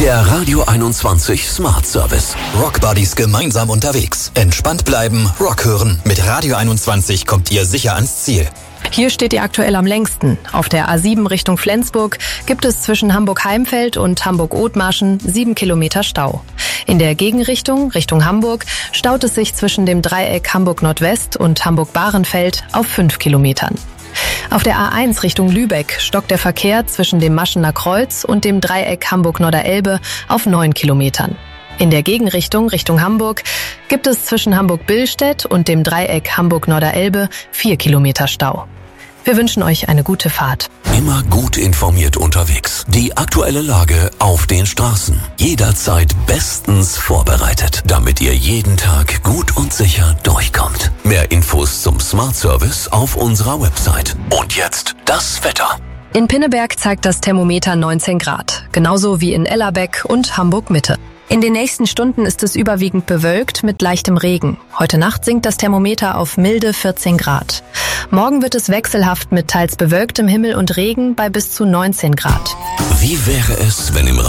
Der Radio 21 Smart Service. Rockbuddies gemeinsam unterwegs. Entspannt bleiben, Rock hören. Mit Radio 21 kommt ihr sicher ans Ziel. Hier steht ihr aktuell am längsten. Auf der A7 Richtung Flensburg gibt es zwischen Hamburg-Heimfeld und Hamburg-Othmarschen 7 Kilometer Stau. In der Gegenrichtung, Richtung Hamburg, staut es sich zwischen dem Dreieck Hamburg-Nordwest und Hamburg-Bahrenfeld auf 5 Kilometern. Auf der A1 Richtung Lübeck stockt der Verkehr zwischen dem Maschener Kreuz und dem Dreieck Hamburg-Norderelbe auf 9 Kilometern. In der Gegenrichtung, Richtung Hamburg, gibt es zwischen Hamburg-Billstedt und dem Dreieck Hamburg-Norderelbe 4 Kilometer Stau. Wir wünschen euch eine gute Fahrt. Immer gut informiert unterwegs. Die aktuelle Lage auf den Straßen. Jederzeit bestens vorbereitet, damit ihr jeden Tag gut und sicher durchkommt. Mehr Infos zum Smart Service auf unserer Website. Und jetzt das Wetter. In Pinneberg zeigt das Thermometer 19 Grad, genauso wie in Ellerbeck und Hamburg-Mitte. In den nächsten Stunden ist es überwiegend bewölkt mit leichtem Regen. Heute Nacht sinkt das Thermometer auf milde 14 Grad. Morgen wird es wechselhaft mit teils bewölktem Himmel und Regen bei bis zu 19 Grad. Wie wäre es, wenn im